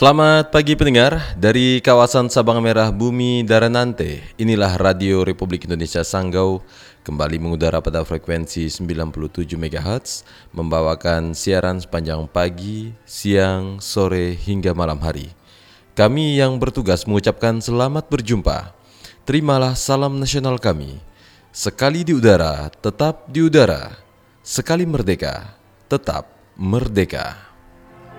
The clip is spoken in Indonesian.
Selamat pagi pendengar, dari kawasan Sabang Merah Bumi Daranante, inilah Radio Republik Indonesia Sanggau kembali mengudara pada frekuensi 97 MHz, membawakan siaran sepanjang pagi, siang, sore hingga malam hari. Kami yang bertugas mengucapkan selamat berjumpa. Terimalah salam nasional kami. Sekali di udara, tetap di udara. Sekali merdeka, tetap merdeka.